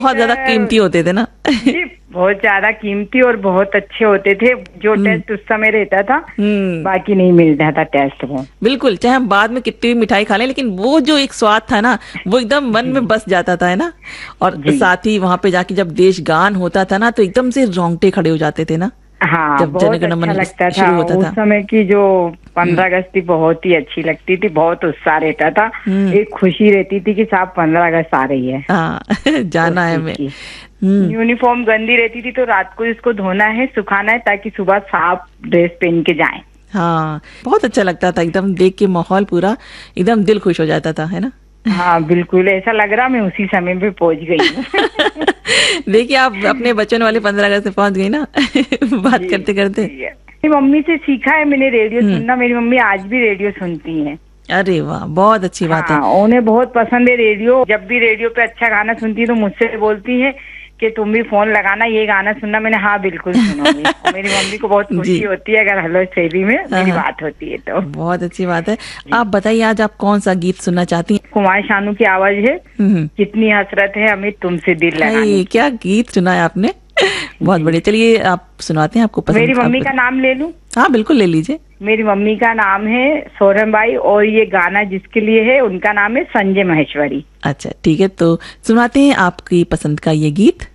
बहुत ज्यादा कीमती होते थे ना। जी बहुत ज्यादा कीमती और बहुत अच्छे होते थे। जो टेस्ट उस समय रहता था बाकी नहीं मिलता था टेस्ट वो। बिल्कुल, चाहे हम बाद में कितनी भी मिठाई खा लें, लेकिन वो जो एक स्वाद था ना, वो एकदम मन में बस जाता था, है ना। और जी साथ ही वहां पे जाके जब देश गान होता था ना, तो एकदम से रोंगटे खड़े हो जाते थे ना, हाँ जब बहुत जनगण अच्छा मन लगता था। शुरू होता उस था। समय की जो 15 अगस्त थी बहुत ही अच्छी लगती थी। बहुत उत्साह रहता था। एक खुशी रहती थी कि साहब 15 अगस्त आ रही है। हाँ उस जाना है चीज हमें। की यूनिफॉर्म गंदी रहती थी तो रात को इसको धोना है, सुखाना है, ताकि सुबह साफ ड्रेस पहन के जाएं। हाँ बहुत अच्छा लगता था, एकदम देख के माहौल पूरा एकदम दिल खुश हो जाता था, है ना। हाँ बिल्कुल, ऐसा लग रहा मैं उसी समय पे पहुंच गई हूँ। देखिए आप अपने बचपन वाले 15 अगस्त से पहुंच गई ना। बात जी करते करते। जी। मेरी मम्मी से सीखा है मैंने रेडियो हम्म। सुनना। मेरी मम्मी आज भी रेडियो सुनती हैं। अरे वाह, बहुत अच्छी बात है। हाँ उन्हें बहुत पसंद है रेडियो। जब भी रेडियो पे अच्छा गाना सुनती है तो मुझसे बोलती है कि तुम भी फोन लगाना, ये गाना सुनना। मैंने हाँ बिल्कुल सुनूंगी। और मेरी मम्मी को बहुत खुशी जी। होती है अगर हेलो शैली में हाँ मेरी हाँ, बात होती है तो। बहुत अच्छी बात है। जी। आप बताइए आज आप कौन सा गीत सुनना चाहती हैं। कुमार शानू की आवाज है, हम्म। कितनी हसरत है हमें तुमसे दिल लगाने हाय की। क्या गीत सुना है आपने। बहुत जी। बढ़िया, चलिए आप सुनाते हैं, आपको मेरी पसंद आप मम्मी का नाम ले लूं? हाँ बिल्कुल ले लीजिए। मेरी मम्मी का नाम है सोरमबाई और ये गाना जिसके लिए है उनका नाम है संजय महेश्वरी। अच्छा ठीक है, तो सुनाते हैं आपकी पसंद का ये गीत।